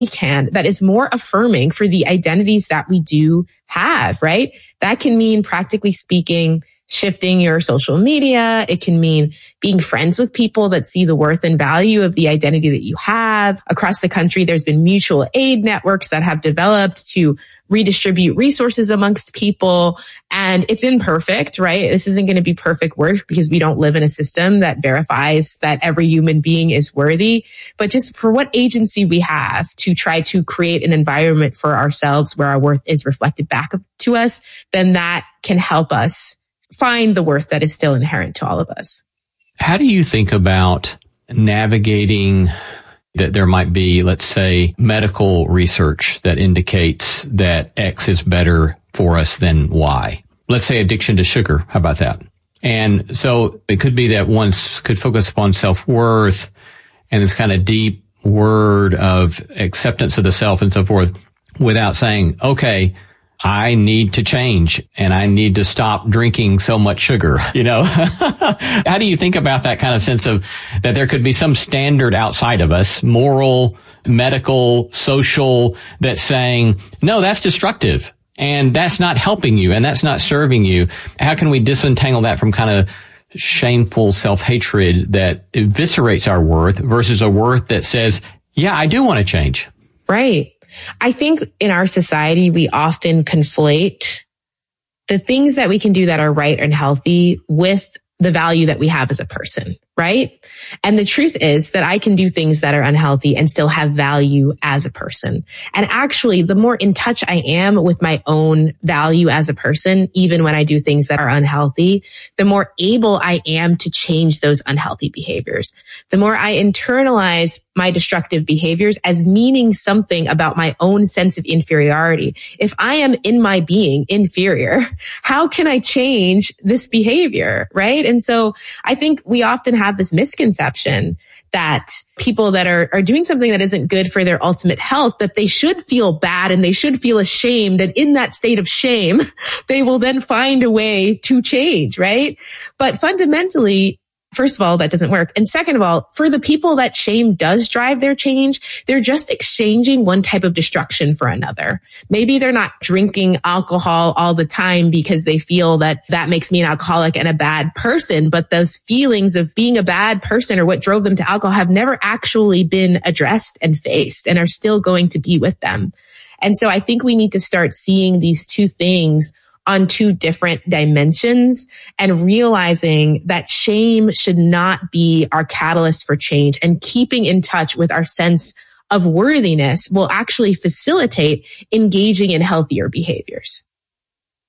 can that is more affirming for the identities that we do have, right? That can mean, practically speaking, shifting your social media. It can mean being friends with people that see the worth and value of the identity that you have. Across the country, there's been mutual aid networks that have developed to redistribute resources amongst people. And it's imperfect, right? This isn't going to be perfect work because we don't live in a system that verifies that every human being is worthy. But just for what agency we have to try to create an environment for ourselves where our worth is reflected back to us, then that can help us find the worth that is still inherent to all of us. How do you think about navigating that there might be, let's say, medical research that indicates that X is better for us than Y? Let's say addiction to sugar. How about that? And so it could be that one could focus upon self-worth and this kind of deep word of acceptance of the self and so forth without saying, okay, I need to change and I need to stop drinking so much sugar, How do you think about that kind of sense of that there could be some standard outside of us, moral, medical, social, that's saying, no, that's destructive and that's not helping you and that's not serving you? How can we disentangle that from kind of shameful self-hatred that eviscerates our worth versus a worth that says, yeah, I do want to change? Right. I think in our society, we often conflate the things that we can do that are right and healthy with the value that we have as a person, right? And the truth is that I can do things that are unhealthy and still have value as a person. And actually, the more in touch I am with my own value as a person, even when I do things that are unhealthy, the more able I am to change those unhealthy behaviors. The more I internalize my destructive behaviors as meaning something about my own sense of inferiority. If I am in my being inferior, how can I change this behavior, right? And so I think we often have this misconception that people that are doing something that isn't good for their ultimate health, that they should feel bad and they should feel ashamed. And in that state of shame, they will then find a way to change, right? But fundamentally, first of all, that doesn't work. And second of all, for the people that shame does drive their change, they're just exchanging one type of destruction for another. Maybe they're not drinking alcohol all the time because they feel that that makes me an alcoholic and a bad person. But those feelings of being a bad person or what drove them to alcohol have never actually been addressed and faced and are still going to be with them. And so I think we need to start seeing these two things on two different dimensions and realizing that shame should not be our catalyst for change, and keeping in touch with our sense of worthiness will actually facilitate engaging in healthier behaviors.